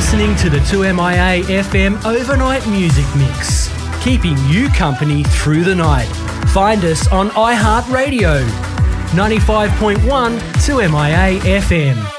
listening to the 2MIA FM Overnight Music Mix, keeping you company through the night. Find us on iHeartRadio, 95.1 2MIA FM.